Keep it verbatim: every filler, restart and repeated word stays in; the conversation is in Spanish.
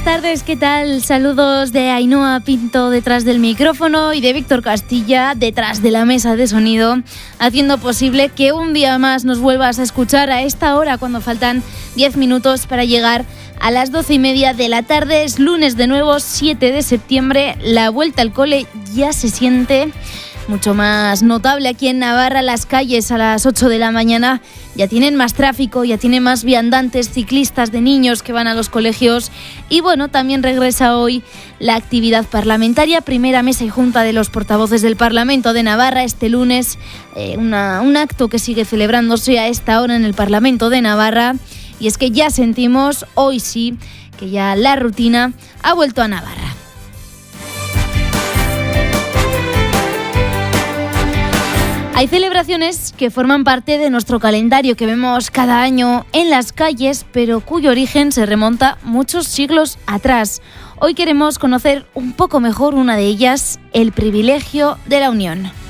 buenas tardes, ¿qué tal? Saludos de Ainhoa Pinto detrás del micrófono y de Víctor Castilla detrás de la mesa de sonido, haciendo posible que un día más nos vuelvas a escuchar a esta hora cuando faltan diez minutos para llegar a las doce y media de la tarde. Es lunes de nuevo, siete de septiembre, la vuelta al cole ya se siente mucho más notable aquí en Navarra. Las calles a las ocho de la mañana ya tienen más tráfico, ya tienen más viandantes, ciclistas de niños que van a los colegios. Y bueno, también regresa hoy la actividad parlamentaria, primera mesa y junta de los portavoces del Parlamento de Navarra este lunes, eh, una, un acto que sigue celebrándose a esta hora en el Parlamento de Navarra. Y es que ya sentimos, hoy sí, que ya la rutina ha vuelto a Navarra. Hay celebraciones que forman parte de nuestro calendario que vemos cada año en las calles, pero cuyo origen se remonta muchos siglos atrás. Hoy queremos conocer un poco mejor una de ellas, el privilegio de la unión.